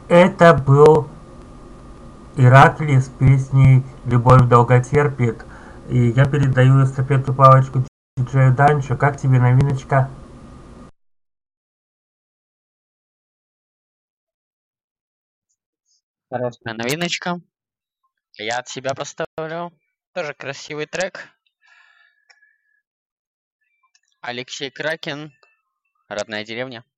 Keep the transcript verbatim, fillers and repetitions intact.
Это был Ираклий с песней «Любовь долго терпит». И я передаю эстафету палочку диджею Данчу. Как тебе новиночка? Хорошая новиночка. Я от себя поставлю. Тоже красивый трек. Алексей Кракен. Родная деревня.